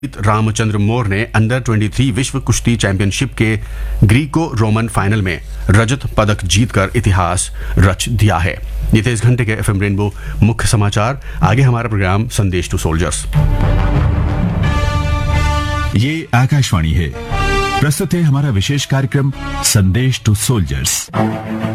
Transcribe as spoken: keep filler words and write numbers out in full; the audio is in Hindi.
रामचंद्र मोर ने अंडर तेईस विश्व कुश्ती चैंपियनशिप के ग्रीको रोमन फाइनल में रजत पदक जीतकर इतिहास रच दिया है। ये थे इस घंटे के एफएम रेनबो मुख्य समाचार। आगे हमारा प्रोग्राम संदेश टू सोल्जर्स। ये आकाशवाणी है, प्रस्तुत है हमारा विशेष कार्यक्रम संदेश टू सोल्जर्स।